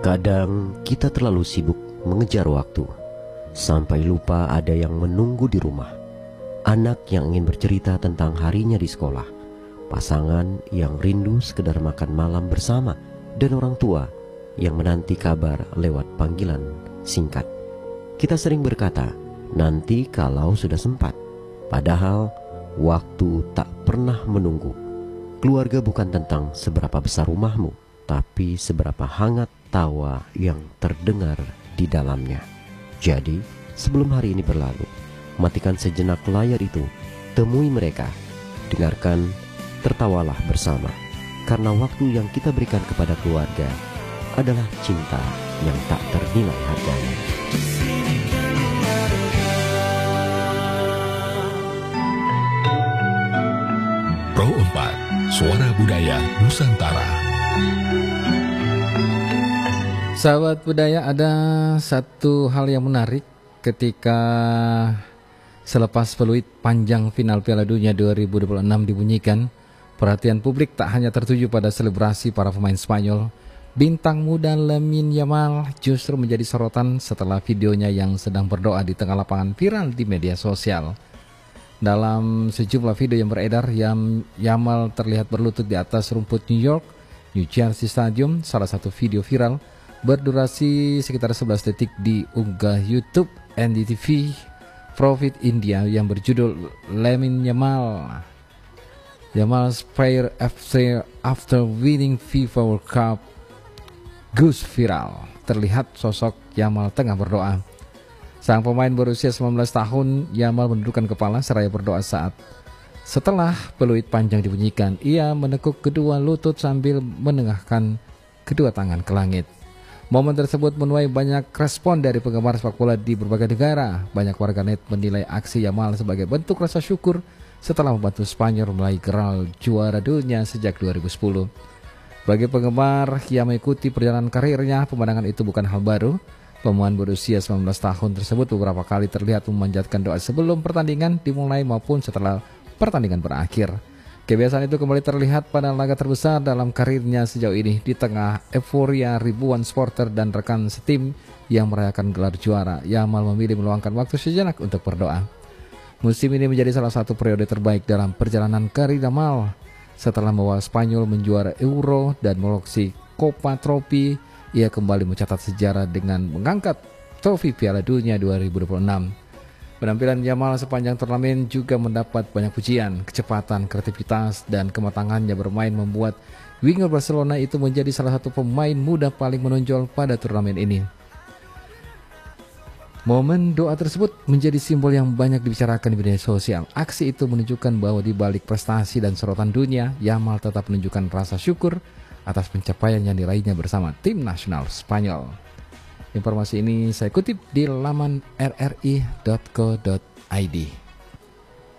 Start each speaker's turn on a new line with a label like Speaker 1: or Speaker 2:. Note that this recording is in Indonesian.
Speaker 1: Kadang kita terlalu sibuk mengejar waktu, sampai lupa ada yang menunggu di rumah. Anak yang ingin bercerita tentang harinya di sekolah, pasangan yang rindu sekedar makan malam bersama, dan orang tua yang menanti kabar lewat panggilan singkat. Kita sering berkata, nanti kalau sudah sempat. Padahal waktu tak pernah menunggu. Keluarga bukan tentang seberapa besar rumahmu, tapi seberapa hangat tawa yang terdengar di dalamnya. Jadi, sebelum hari ini berlalu, matikan sejenak layar itu, temui mereka, dengarkan, tertawalah bersama. Karena waktu yang kita berikan kepada keluarga adalah cinta yang tak ternilai harganya.
Speaker 2: Pro 4, Suara Budaya Nusantara.
Speaker 3: Sahabat budaya, ada satu hal yang menarik ketika selepas peluit panjang final Piala Dunia 2026 dibunyikan, perhatian publik tak hanya tertuju pada selebrasi para pemain Spanyol. Bintang muda Lamine Yamal justru menjadi sorotan setelah videonya yang sedang berdoa di tengah lapangan viral di media sosial. Dalam sejumlah video yang beredar, Yamal terlihat berlutut di atas rumput New York, New Jersey Stadium. Salah satu video viral berdurasi sekitar 11 detik diunggah YouTube NDTV Profit India yang berjudul Lamine Yamal's prayer after winning FIFA World Cup goes viral. Terlihat sosok Yamal tengah berdoa. Sang pemain berusia 19 tahun, Yamal menundukkan kepala seraya berdoa setelah peluit panjang dibunyikan. Ia menekuk kedua lutut sambil menengahkan kedua tangan ke langit. Momen tersebut menuai banyak respon dari penggemar sepak bola di berbagai negara. Banyak warganet menilai aksi Yamal sebagai bentuk rasa syukur setelah membantu Spanyol meraih gelar juara dunia sejak 2010. Bagi penggemar yang mengikuti perjalanan karirnya, pemandangan itu bukan hal baru. Pemain berusia 19 tahun tersebut beberapa kali terlihat memanjatkan doa sebelum pertandingan dimulai maupun setelah pertandingan berakhir. Kebiasaan itu kembali terlihat pada laga terbesar dalam karirnya sejauh ini. Di tengah euforia ribuan supporter dan rekan setim yang merayakan gelar juara, Yamal memilih meluangkan waktu sejenak untuk berdoa. Musim ini menjadi salah satu periode terbaik dalam perjalanan karir Yamal. Setelah membawa Spanyol menjuara Euro dan mengoleksi Copa Trofi, ia kembali mencatat sejarah dengan mengangkat trofi Piala Dunia 2026. Penampilan Yamal sepanjang turnamen juga mendapat banyak pujian. Kecepatan, kreativitas, dan kematangannya bermain membuat winger Barcelona itu menjadi salah satu pemain muda paling menonjol pada turnamen ini. Momen doa tersebut menjadi simbol yang banyak dibicarakan di media sosial. Aksi itu menunjukkan bahwa di balik prestasi dan sorotan dunia, Yamal tetap menunjukkan rasa syukur atas pencapaian yang diraihnya bersama tim nasional Spanyol. Informasi ini saya kutip di laman rri.co.id.